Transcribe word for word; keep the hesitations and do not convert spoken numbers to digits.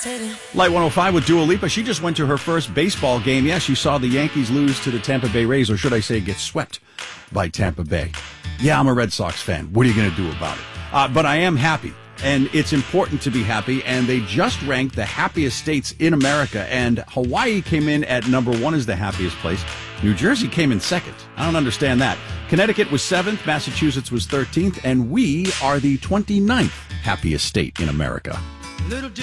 Light one oh five with Dua Lipa. She just went to her first baseball game. Yeah, she saw the Yankees lose to the Tampa Bay Rays, or should I say get swept by Tampa Bay. Yeah, I'm a Red Sox fan. What are you going to do about it? Uh, but I am happy, and it's important to be happy, and they just ranked the happiest states in America, and Hawaii came in at number one as the happiest place. New Jersey came in second. I don't understand that. Connecticut was seventh, Massachusetts was thirteenth, and we are the twenty-ninth happiest state in America. Little